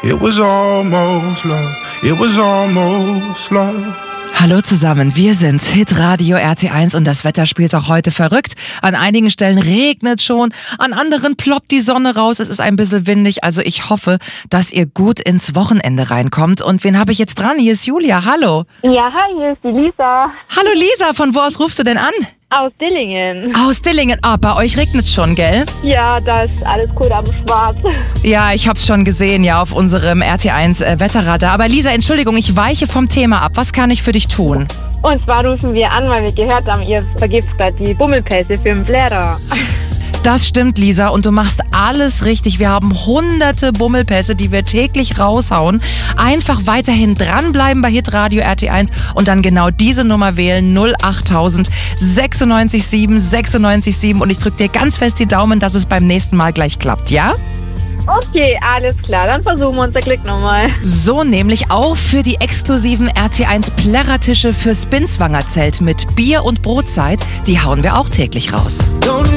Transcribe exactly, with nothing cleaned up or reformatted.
It was almost love. It was almost love. Hallo zusammen, wir sind's, Hitradio R T eins und das Wetter spielt auch heute verrückt. An einigen Stellen regnet schon, an anderen ploppt die Sonne raus, es ist ein bisschen windig. Also ich hoffe, dass ihr gut ins Wochenende reinkommt. Und wen habe ich jetzt dran? Hier ist Julia, hallo. Ja, hi, hier ist die Lisa. Hallo Lisa, von wo aus rufst du denn an? Aus Dillingen. Aus Dillingen. Ah, bei euch regnet's schon, gell? Ja, da ist alles cool am Schwarz. Ja, ich hab's schon gesehen, ja, auf unserem R T eins äh, Wetterradar. Aber Lisa, Entschuldigung, ich weiche vom Thema ab. Was kann ich für dich tun? Und zwar rufen wir an, weil wir gehört haben, ihr vergibt gerade die Bummelpässe für den Blätter. Das stimmt, Lisa, und du machst alles richtig. Wir haben hunderte Bummelpässe, die wir täglich raushauen. Einfach weiterhin dranbleiben bei Hitradio R T eins und dann genau diese Nummer wählen, null achttausend sechsundneunzig sieben sechsundneunzig sieben. Und ich drück dir ganz fest die Daumen, dass es beim nächsten Mal gleich klappt, ja? Okay, alles klar, dann versuchen wir unser Glück nochmal. So nämlich auch für die exklusiven R T eins Plärrertische fürs Binswanger Zelt mit Bier- und Brotzeit. Die hauen wir auch täglich raus.